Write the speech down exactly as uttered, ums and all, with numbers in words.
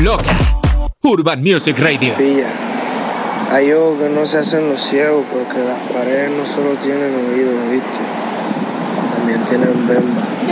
loca. Urban Music Radio. Pilla. Hay ojos que no se hacen los ciegos porque las paredes no solo tienen oídos, ¿viste? También tienen bemba.